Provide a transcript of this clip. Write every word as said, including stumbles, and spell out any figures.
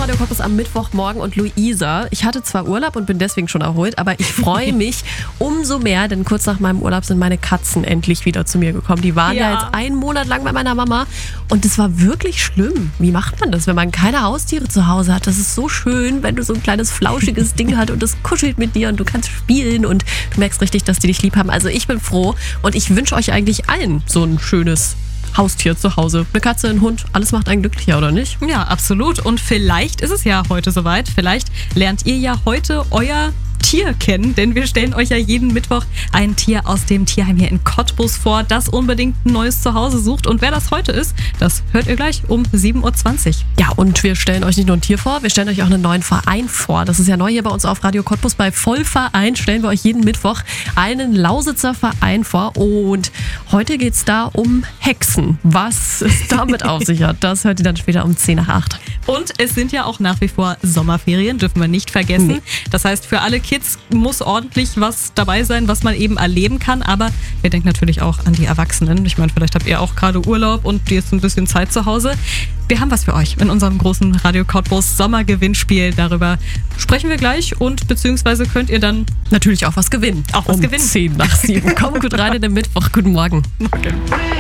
Radio Cottbus am Mittwochmorgen und Luisa. Ich hatte zwar Urlaub und bin deswegen schon erholt, aber ich freue mich umso mehr, denn kurz nach meinem Urlaub sind meine Katzen endlich wieder zu mir gekommen. Die waren ja, ja jetzt einen Monat lang bei meiner Mama und es war wirklich schlimm. Wie macht man das, wenn man keine Haustiere zu Hause hat? Das ist so schön, wenn du so ein kleines flauschiges Ding hast und das kuschelt mit dir und du kannst spielen und du merkst richtig, dass die dich lieb haben. Also ich bin froh und ich wünsche euch eigentlich allen so ein schönes Haustier zu Hause. Eine Katze, ein Hund, alles macht einen glücklicher, oder nicht? Ja, absolut. Und vielleicht ist es ja heute soweit. Vielleicht lernt ihr ja heute euer Tier kennen, denn wir stellen euch ja jeden Mittwoch ein Tier aus dem Tierheim hier in Cottbus vor, das unbedingt ein neues Zuhause sucht. Und wer das heute ist, das hört ihr gleich um sieben Uhr zwanzig. Ja, und wir stellen euch nicht nur ein Tier vor, wir stellen euch auch einen neuen Verein vor. Das ist ja neu hier bei uns auf Radio Cottbus. Bei Vollverein stellen wir euch jeden Mittwoch einen Lausitzer Verein vor. Und heute geht es da um Hexen. Was es damit auf sich hat, das hört ihr dann später um zehn nach acht. Und es sind ja auch nach wie vor Sommerferien, dürfen wir nicht vergessen. Nee. Das heißt, für alle Kids muss ordentlich was dabei sein, was man eben erleben kann. Aber wir denken natürlich auch an die Erwachsenen. Ich meine, vielleicht habt ihr auch gerade Urlaub und jetzt ein bisschen Zeit zu Hause. Wir haben was für euch in unserem großen Radio Cottbus Sommergewinnspiel. Darüber sprechen wir gleich und beziehungsweise könnt ihr dann natürlich auch was gewinnen. Auch was um gewinnen. zehn nach sieben. Kommt gut rein in den Mittwoch. Guten Morgen. Morgen.